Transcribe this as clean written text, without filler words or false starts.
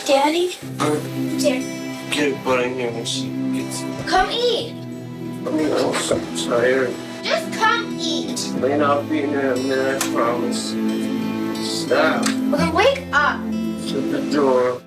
Daddy? Here. Get butt in here when she gets. Come eat. I'm so tired. Just come eat. Lane, I'll be in there in a minute, I promise. Stop. Well, then wake up. Shut the door.